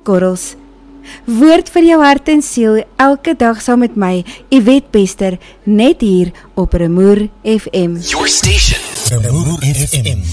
korrels. Woord vir jou hart en siel, elke dag saam met my, Yvette Bester, net hier op Remoer FM. Your station, Remoer FM.